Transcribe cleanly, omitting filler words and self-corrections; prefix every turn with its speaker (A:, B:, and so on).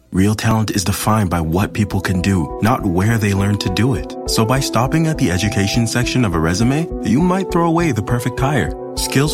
A: Real talent is defined by what people can do, not where they learn to do it. So by stopping at the education section of a resume, you might throw away the perfect hire.